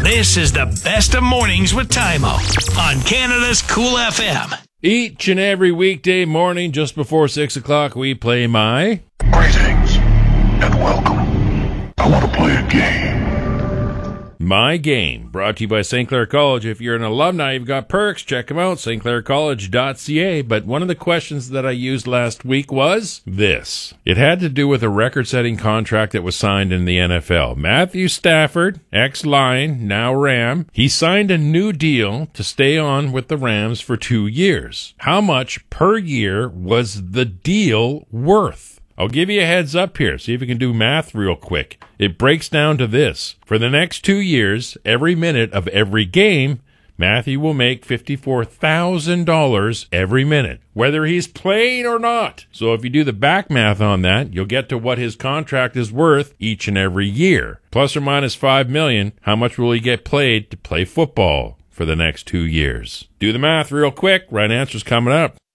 This is the best of mornings with Tymo on Canada's Cool FM. Each and every weekday morning, just before 6 o'clock, we play my... Greetings and welcome. I want to play a game. My Game, brought to you by St. Clair College. If you're an alumni, you've got perks. Check them out, stclaircollege.ca. But one of the questions that I used last week was this. It had to do with a record-setting contract that was signed in the NFL. Matthew Stafford, ex-Lion, now Ram, he signed a new deal to stay on with the Rams for 2 years. How much per year was the deal worth? I'll give you a heads up here. See if you can do math real quick. It breaks down to this. For the next 2 years, every minute of every game, Matthew will make $54,000 every minute, whether he's playing or not. So if you do the back math on that, you'll get to what his contract is worth each and every year. Plus or minus $5 million, how much will he get paid to play football for the next 2 years? Do the math real quick. Right answer's coming up.